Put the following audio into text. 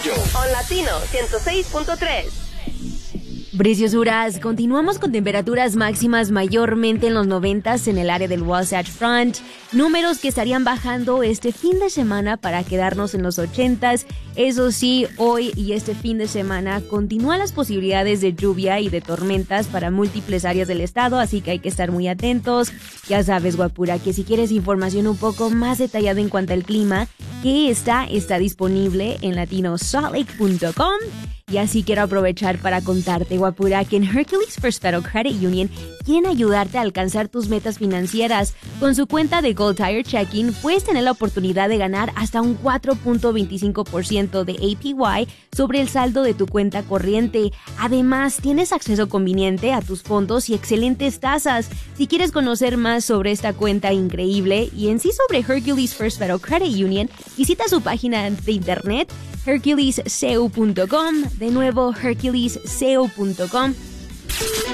On Latino 106.3. Preciosuras, continuamos con temperaturas máximas mayormente en los 90s en el área del Wasatch Front, números que estarían bajando este fin de semana para quedarnos en los 80s. Eso sí, hoy y este fin de semana continúan las posibilidades de lluvia y de tormentas para múltiples áreas del estado, así que hay que estar muy atentos. Ya sabes, guapura, que si quieres información un poco más detallada en cuanto al clima, que está disponible en latinosaltlake.com. Y así quiero aprovechar para contarte, guapura, que en Hercules First Federal Credit Union quieren ayudarte a alcanzar tus metas financieras. Con su cuenta de Gold Tire Checking puedes tener la oportunidad de ganar hasta un 4.25% de APY sobre el saldo de tu cuenta corriente. Además, tienes acceso conveniente a tus fondos y excelentes tasas. Si quieres conocer más sobre esta cuenta increíble y en sí sobre Hercules First Federal Credit Union, visita su página de internet herculesco.com. De nuevo, herculesco.com.